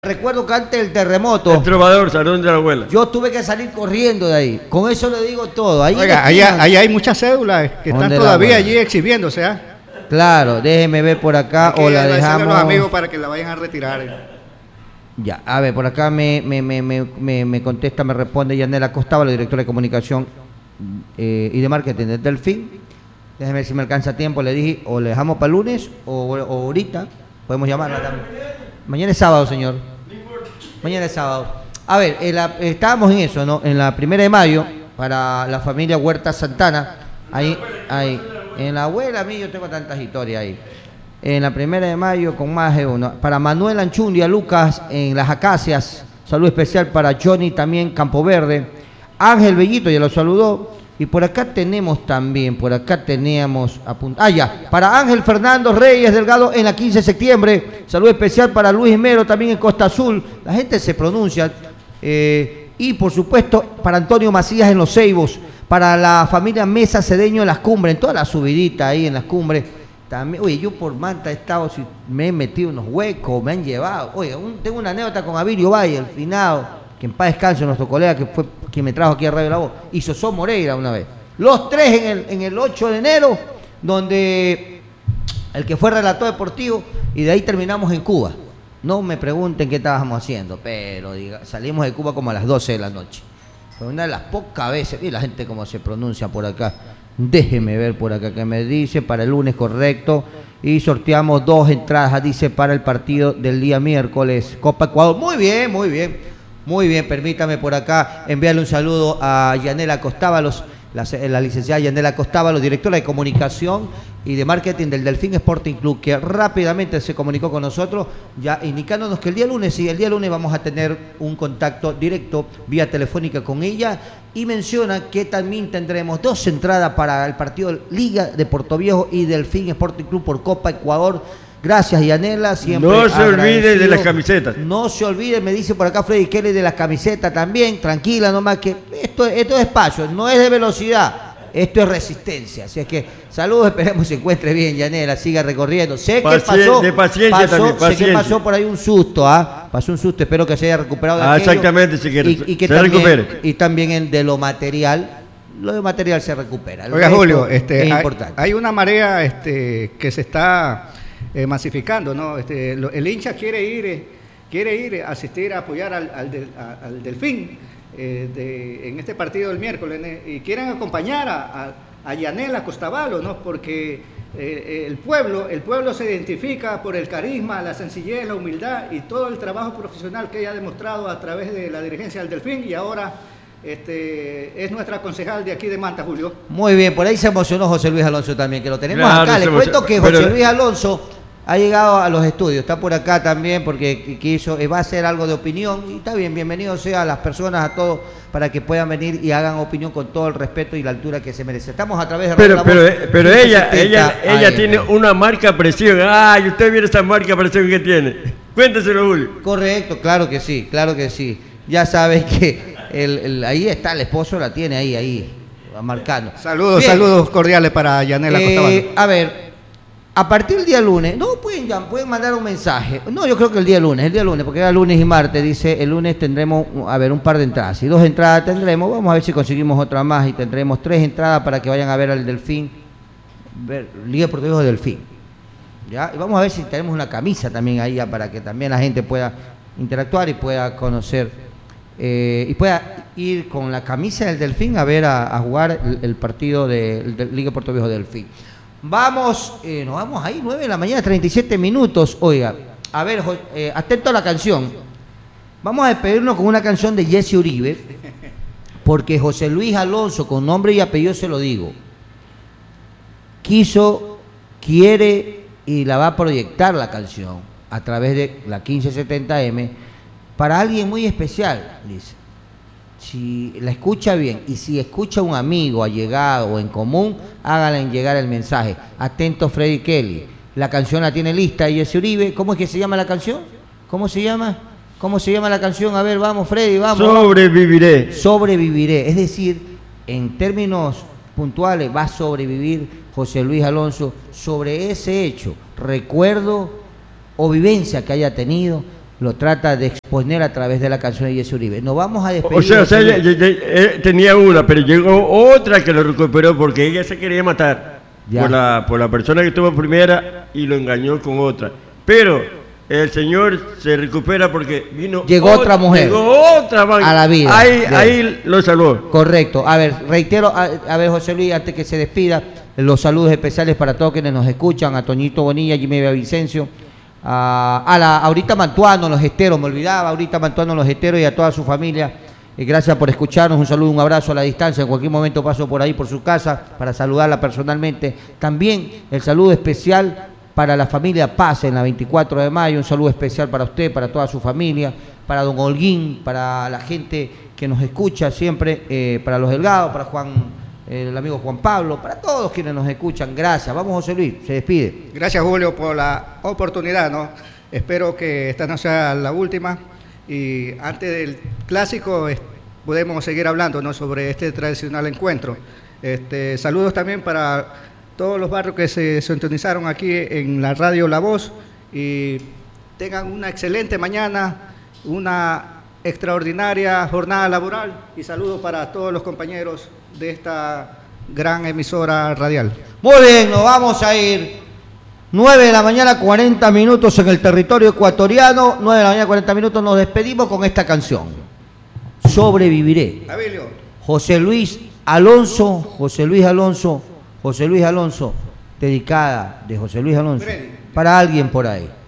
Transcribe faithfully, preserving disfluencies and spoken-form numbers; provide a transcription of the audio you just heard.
Recuerdo que antes del terremoto, el trovador, salón de la abuela, yo tuve que salir corriendo de ahí. Con eso le digo todo. Ahí Oiga, ahí, ahí hay muchas cédulas que están todavía allí exhibiéndose. ¿eh? Claro, déjeme ver por acá o la dejamos. A los amigos para que la vayan a retirar. Ya, a ver, por acá me, me, me, me, me contesta, me responde Yanela Costaba, la directora de comunicación eh, y de marketing del Delfín. Déjeme ver si me alcanza tiempo. Le dije, o le dejamos para el lunes o, o ahorita. Podemos llamarla también. Mañana es sábado, señor. Mañana es sábado. A ver, en la, estábamos en eso, ¿no? En la primera de mayo, para la familia Huerta Santana. Ahí, ahí. En la abuela, a mí yo tengo tantas historias ahí. En la primera de mayo, con más de uno. Para Manuel Anchundia, Lucas, en Las Acacias. Salud especial para Johnny, también Campo Verde. Ángel Bellito, ya lo saludó. Y por acá tenemos también, por acá teníamos... Ah, ya, para Ángel Fernando Reyes Delgado en la quince de septiembre. Salud especial para Luis Mero, también en Costa Azul. La gente se pronuncia. Eh, y por supuesto, para Antonio Macías en Los Ceibos. Para la familia Mesa Cedeño en Las Cumbres, en toda la subidita ahí en Las Cumbres. También, oye, yo por Manta he estado, si me he metido unos huecos, me han llevado. Oye, un, tengo una anécdota con Abilio Valle, el finado, que en paz descanse, nuestro colega que fue quien me trajo aquí a Radio La Voz, y Sosó Moreira una vez. Los tres en el, en el ocho de enero, donde el que fue relator deportivo, y de ahí terminamos en Cuba. No me pregunten qué estábamos haciendo, pero diga, salimos de Cuba como a las doce de la noche. Fue una de las pocas veces, y la gente como se pronuncia por acá. Déjeme ver por acá que me dice, para el lunes, correcto. Y sorteamos dos entradas, dice, para el partido del día miércoles, Copa Ecuador. Muy bien, muy bien. Muy bien, permítame por acá enviarle un saludo a Yanela Costábalos, la, la licenciada Yanela Costábalos, directora de comunicación y de marketing del Delfín Sporting Club, que rápidamente se comunicó con nosotros, ya indicándonos que el día lunes, sí, el día lunes vamos a tener un contacto directo vía telefónica con ella, y menciona que también tendremos dos entradas para el partido Liga de Portoviejo y Delfín Sporting Club por Copa Ecuador. Gracias, Yanela. Siempre no se olvide de las camisetas. No se olvide, me dice por acá Freddy Kelly, de las camisetas también. Tranquila, nomás que esto, esto es espacio, no es de velocidad, esto es resistencia. Así es que saludos, esperemos se encuentre bien, Yanela, siga recorriendo. Sé que pasó, de paciencia pasó, también, paciencia. Sé que pasó por ahí un susto, ¿ah? Pasó un susto, espero que se haya recuperado de ah, aquello. Exactamente, si quiere, y, y que se también, recupere. Y también en de lo material. Lo de material se recupera. Oiga, Julio, este, es hay, importante. hay una marea este, que se está eh, masificando, ¿no? Este, lo, el hincha quiere ir, eh, quiere ir a asistir a apoyar al, al, del, a, al Delfín eh, de, en este partido del miércoles, y quieren acompañar a, a, a Yanela Costabalo, ¿no? Porque eh, el pueblo, el pueblo se identifica por el carisma, la sencillez, la humildad y todo el trabajo profesional que ella ha demostrado a través de la dirigencia del Delfín, y ahora Este, es nuestra concejal de aquí de Manta, Julio. Muy bien, por ahí se emocionó José Luis Alonso también, que lo tenemos claro, acá. Le cuento que pero, José Luis Alonso ha llegado a los estudios, está por acá también porque quiso, va a hacer algo de opinión, y está bien, bienvenido sea a las personas, a todos, para que puedan venir y hagan opinión con todo el respeto y la altura que se merece. Estamos a través de Pero, Radio pero, La Voz, pero ella, ella, ella A M. tiene una marca presión. Ay, usted viene esa marca presión que tiene. Cuénteselo, Julio. Correcto, claro que sí, claro que sí. Ya sabes que el, el, ahí está el esposo, la tiene ahí, ahí, marcando. Saludos, bien. Saludos cordiales para Yanela eh, Costabalo. A ver, a partir del día lunes, no pueden, pueden mandar un mensaje. No, yo creo que el día lunes, el día lunes, porque era lunes y martes, dice, el lunes tendremos, a ver, un par de entradas. Y dos entradas tendremos, vamos a ver si conseguimos otra más, y tendremos tres entradas para que vayan a ver al Delfín, ver, Liga de Portoviejo Delfín. ¿Ya? Y vamos a ver si tenemos una camisa también ahí, ya, para que también la gente pueda interactuar y pueda conocer. Eh, y pueda ir con la camisa del Delfín a ver a, a jugar el, el partido de, de Liga Portoviejo Delfín. Vamos, eh, nos vamos ahí, nueve de la mañana, treinta y siete minutos. Oiga, a ver, eh, atento a la canción. Vamos a despedirnos con una canción de Jesse Uribe, porque José Luis Alonso, con nombre y apellido se lo digo, quiso, quiere y la va a proyectar la canción a través de la quince setenta eme. Para alguien muy especial, dice. Si la escucha bien y si escucha un amigo allegado o en común, háganle llegar el mensaje. Atento, Freddy Kelly. La canción la tiene lista Jesse Uribe. ¿Cómo es que se llama la canción? ¿Cómo se llama? ¿Cómo se llama la canción? A ver, vamos, Freddy, vamos. Sobreviviré. Sobreviviré. Es decir, en términos puntuales, va a sobrevivir José Luis Alonso sobre ese hecho, recuerdo o vivencia que haya tenido lo trata de exponer a través de la canción de Jesse Uribe. Nos vamos a despedir. O sea, o sea ya, ya, ya, eh, tenía una, pero llegó otra que lo recuperó porque ella se quería matar por la, por la persona que estuvo primera y lo engañó con otra. Pero el señor se recupera porque vino llegó otra, otra mujer llegó otra man, a la vida. Ahí, ahí lo salvó. Correcto. A ver, reitero, a, a ver, José Luis, antes que se despida, los saludos especiales para todos quienes nos escuchan, a Toñito Bonilla, Jimmy Vicencio, a, a la ahorita Mantuano, los esteros, me olvidaba, ahorita Mantuano, los esteros y a toda su familia. Eh, gracias por escucharnos, un saludo, un abrazo a la distancia. En cualquier momento paso por ahí, por su casa, para saludarla personalmente. También el saludo especial para la familia Paz en la veinticuatro de mayo, un saludo especial para usted, para toda su familia, para don Holguín, para la gente que nos escucha siempre, eh, para los Delgados, para Juan, eh, el amigo Juan Pablo, para todos quienes nos escuchan. Gracias. Vamos, José Luis, se despide. Gracias, Julio, por la oportunidad, ¿no? Espero que esta no sea la última y antes del clásico eh, podemos seguir hablando, ¿no?, sobre este tradicional encuentro. Este, saludos también para todos los barrios que se sintonizaron aquí en la radio La Voz y tengan una excelente mañana, una extraordinaria jornada laboral y saludos para todos los compañeros de esta gran emisora radial. Muy bien, nos vamos a ir. nueve de la mañana, cuarenta minutos en el territorio ecuatoriano. nueve de la mañana, cuarenta minutos. Nos despedimos con esta canción. Sobreviviré. Abilio. José Luis Alonso, José Luis Alonso, José Luis Alonso, dedicada de José Luis Alonso para alguien por ahí.